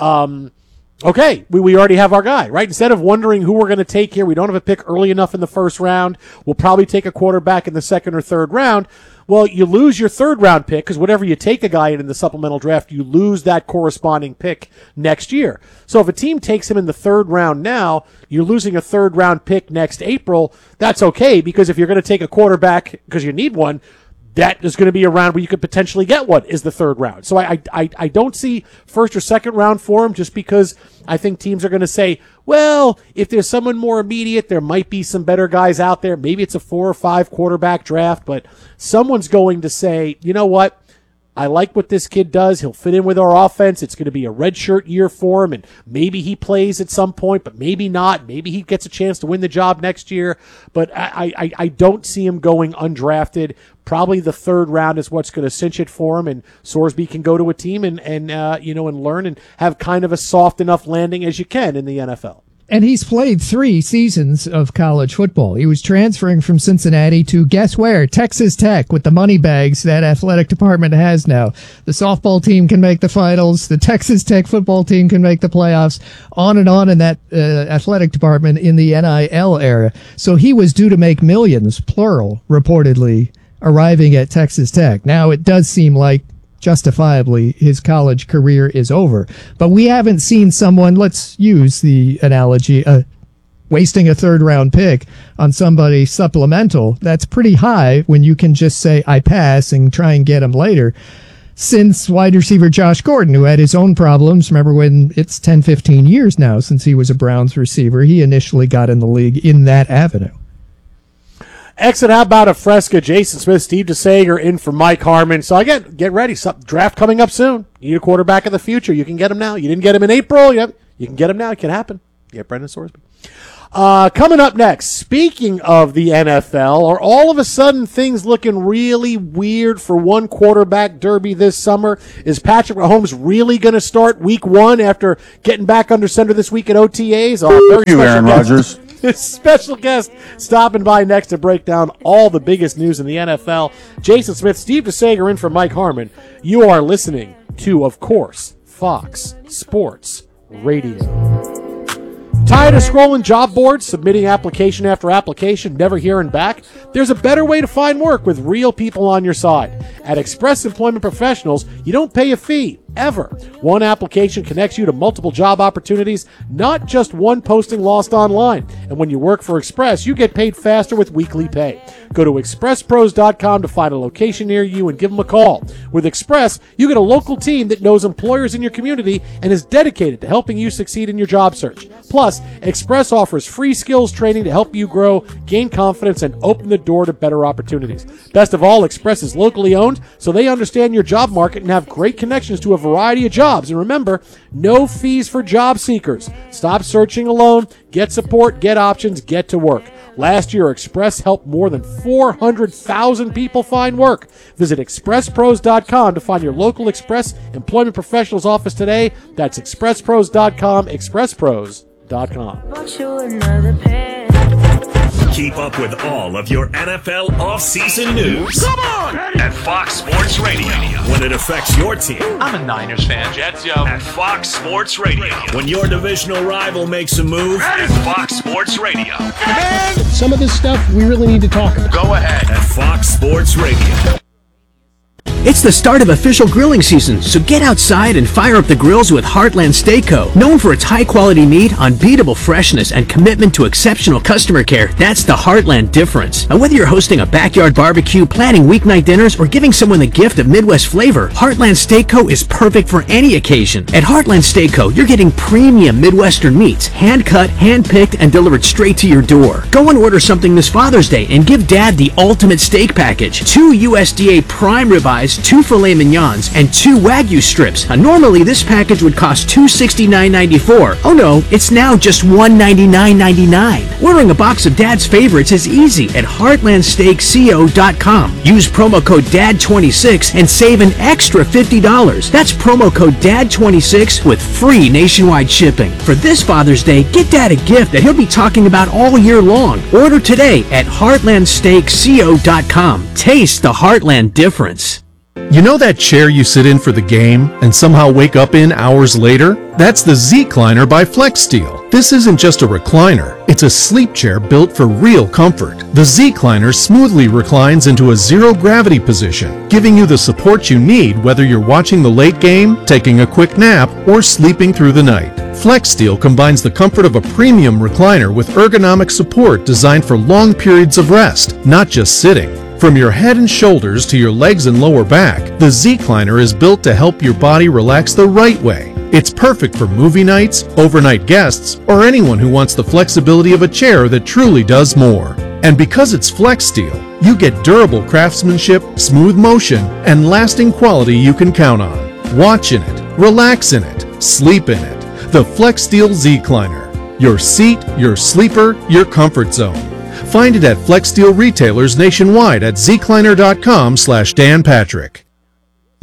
Okay, we already have our guy, right? Instead of wondering who we're going to take here, we don't have a pick early enough in the 1st round. We'll probably take a quarterback in the 2nd or 3rd round. Well, you lose your 3rd round pick, because whatever you take a guy in the supplemental draft, you lose that corresponding pick next year. So if a team takes him in the 3rd round now, you're losing a 3rd round pick next April. That's okay, because if you're going to take a quarterback because you need one, that is going to be a round where you could potentially get one, is the 3rd round. So I don't see 1st or 2nd round for him, just because I think teams are going to say, well, if there's someone more immediate, there might be some better guys out there. Maybe it's a 4 or 5 quarterback draft, but someone's going to say, you know what? I like what this kid does. He'll fit in with our offense. It's going to be a redshirt year for him, and maybe he plays at some point, but maybe not. Maybe he gets a chance to win the job next year, but I don't see him going undrafted. Probably the 3rd round is what's going to cinch it for him, and Sorsby can go to a team and learn and have kind of a soft enough landing as you can in the NFL. And he's played 3 seasons of college football. He was transferring from Cincinnati to, guess where? Texas Tech, with the money bags that athletic department has now. The softball team can make the finals. The Texas Tech football team can make the playoffs. On and on in that athletic department in the NIL era. So he was due to make millions, plural, reportedly, arriving at Texas Tech. Now it does seem like justifiably his college career is over. But we haven't seen someone, let's use the analogy, wasting a 3rd round pick on somebody supplemental. That's pretty high when you can just say, I pass, and try and get him later. Since wide receiver Josh Gordon, who had his own problems, remember when it's 10, 15 years now since he was a Browns receiver, he initially got in the league in that avenue. Exit, how about a Fresca? Jason Smith, Steve DeSager in for Mike Harmon. So again, get ready. Draft coming up soon. You need a quarterback of the future. You can get him now. You didn't get him in April. You can get him now. It can happen. Get Brendan Sorsby. Coming up next, speaking of the NFL, are all of a sudden things looking really weird for one quarterback derby this summer? Is Patrick Mahomes really going to start week 1 after getting back under center this week at OTAs? Thank you, Aaron Rodgers. Special guest stopping by next to break down all the biggest news in the NFL. Jason Smith, Steve DeSager in for Mike Harmon. You are listening to, of course, Fox Sports Radio. Tired of scrolling job boards, submitting application after application, never hearing back? There's a better way to find work with real people on your side. At Express Employment Professionals, you don't pay a fee, ever. One application connects you to multiple job opportunities, not just one posting lost online. And when you work for Express, you get paid faster with weekly pay. Go to expresspros.com to find a location near you and give them a call. With Express, you get a local team that knows employers in your community and is dedicated to helping you succeed in your job search. Plus, Express offers free skills training to help you grow, gain confidence, and open the door to better opportunities. Best of all, Express is locally owned, so they understand your job market and have great connections to a variety of jobs. And remember, no fees for job seekers. Stop searching alone. Get support, get options, get to work. Last year, Express helped more than 400,000 people find work. Visit expresspros.com to find your local Express Employment Professionals office today. That's expresspros.com, expresspros.com. Keep up with all of your NFL offseason news. Come on! At Fox Sports Radio. When it affects your team. I'm a Niners fan. Jets, yo. At Fox Sports Radio. When your divisional rival makes a move. At Fox Sports Radio. Man, some of this stuff we really need to talk about. Go ahead. At Fox Sports Radio. It's the start of official grilling season, so get outside and fire up the grills with Heartland Steak Co. Known for its high-quality meat, unbeatable freshness, and commitment to exceptional customer care, that's the Heartland difference. And whether you're hosting a backyard barbecue, planning weeknight dinners, or giving someone the gift of Midwest flavor, Heartland Steak Co. is perfect for any occasion. At Heartland Steak Co., you're getting premium Midwestern meats, hand-cut, hand-picked, and delivered straight to your door. Go and order something this Father's Day and give Dad the ultimate steak package. 2 USDA prime ribeyes, 2 filet mignons, and 2 Wagyu strips. Normally, this package would cost $269.94. Oh no, it's now just $199.99. Ordering a box of Dad's favorites is easy at heartlandsteakco.com. Use promo code DAD26 and save an extra $50. That's promo code DAD26 with free nationwide shipping. For this Father's Day, get Dad a gift that he'll be talking about all year long. Order today at heartlandsteakco.com. Taste the Heartland difference. You know that chair you sit in for the game and somehow wake up in hours later? That's the Z-Cliner by FlexSteel. This isn't just a recliner, it's a sleep chair built for real comfort. The Z-Cliner smoothly reclines into a zero-gravity position, giving you the support you need whether you're watching the late game, taking a quick nap, or sleeping through the night. FlexSteel combines the comfort of a premium recliner with ergonomic support designed for long periods of rest, not just sitting. From your head and shoulders to your legs and lower back, the Z-Cliner is built to help your body relax the right way. It's perfect for movie nights, overnight guests, or anyone who wants the flexibility of a chair that truly does more. And because it's FlexSteel, you get durable craftsmanship, smooth motion, and lasting quality you can count on. Watch in it, relax in it, sleep in it. The FlexSteel Z-Cliner. Your seat, your sleeper, your comfort zone. Find it at FlexSteel retailers nationwide at zcliner.com/Dan Patrick.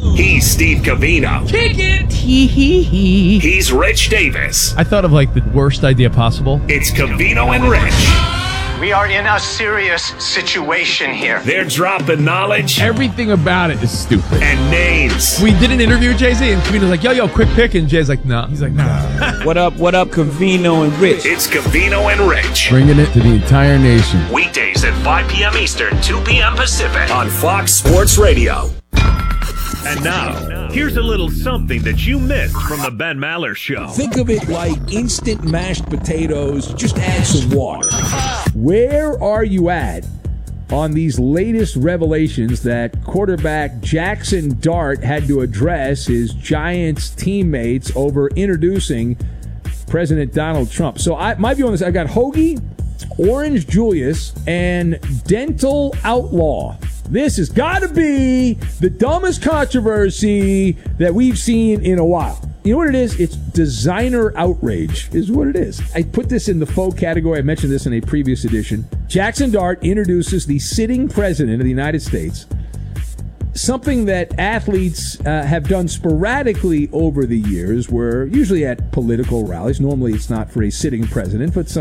He's Steve Covino. Kick it! He's Rich Davis. I thought of like the worst idea possible. It's Covino and Rich. We are in a serious situation here. They're dropping knowledge. Everything about it is stupid. And names. We did an interview with Jay-Z, and Covino's like, yo, quick pick. And Jay's like, no. He's like, nah. What up, Covino and Rich? It's Covino and Rich. Bringing it to the entire nation. Weekdays at 5 p.m. Eastern, 2 p.m. Pacific on Fox Sports Radio. And now, here's a little something that you missed from the Ben Maller Show. Think of it like instant mashed potatoes, just add some water. Where are you at on these latest revelations that quarterback Jackson Dart had to address his Giants teammates over introducing President Donald Trump? So my view on this, I got Hoagie, Orange Julius, and Dental Outlaw. This has got to be the dumbest controversy that we've seen in a while. You know what it is? It's designer outrage is what it is. I put this in the faux category. I mentioned this in a previous edition. Jackson Dart introduces the sitting president of the United States, something that athletes have done sporadically over the years, where usually at political rallies. Normally it's not for a sitting president, but some